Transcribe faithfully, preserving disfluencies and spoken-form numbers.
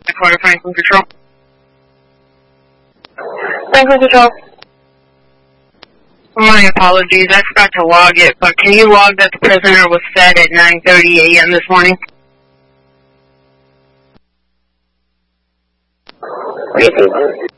Florida Franklin Control. Franklin Control. My apologies, I forgot to log it, but can you log that the prisoner was fed at nine thirty a m this morning? What do you think?